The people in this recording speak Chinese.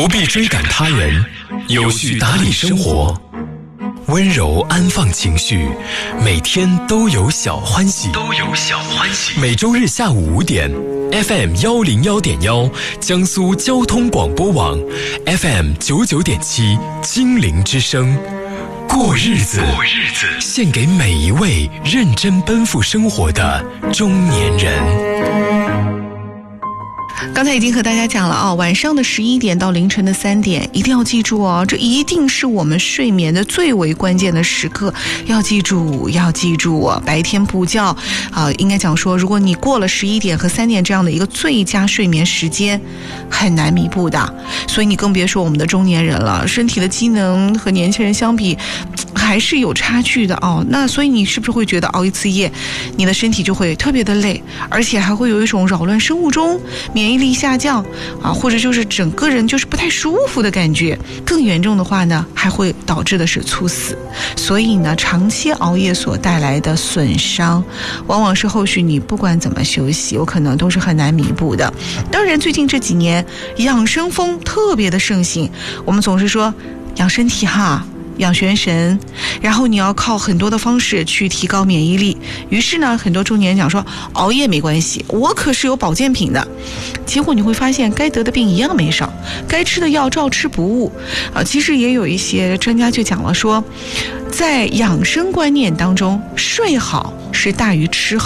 不必追赶他人，有序打理生活，温柔安放情绪，每天都有小欢喜。每周日下午5点 FM 101.1江苏交通广播网 FM 99.7精灵之声，过日子，献给每一位认真奔赴生活的中年人。 刚才已经和大家讲了啊，晚上的11点到凌晨的3点，一定要记住哦，这一定是我们睡眠的最为关键的时刻，要记住哦。白天补觉应该讲说，如果你过了11点和3点这样的一个最佳睡眠时间，很难弥补的。所以你更别说我们的中年人了，身体的机能和年轻人相比还是有差距的哦。那所以你是不是会觉得熬一次夜，你的身体就会特别的累，而且还会有一种扰乱生物钟、免疫力下降或者就是整个人就是不太舒服的感觉。更严重的话呢，还会导致的是猝死。所以呢，长期熬夜所带来的损伤，往往是后续你不管怎么休息，有可能都是很难弥补的。当然，最近这几年养生风特别的盛行，我们总是说养身体哈，养元神，然后你要靠很多的方式去提高免疫力。于是呢，很多中年人讲说熬夜没关系，我可是有保健品的。结果你会发现该得的病一样没少，该吃的药照吃不误其实也有一些专家就讲了说，在养生观念当中，睡好是大于吃好。